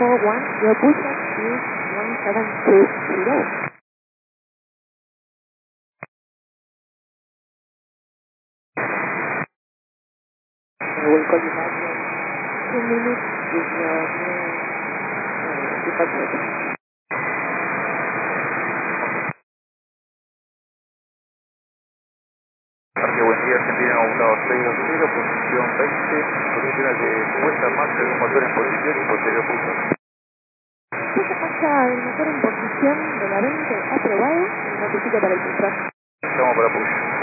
441, your push is 1720. I will call you back in 2 minutes with your departure. Parque Buen Día, Argentina, Gustavo 620, posición 20, posición de puesta en marcha de un motor en posición y posterior puso. Puesta en marcha el motor en posición de la 20 aprobado y notifica para el push. Estamos para push.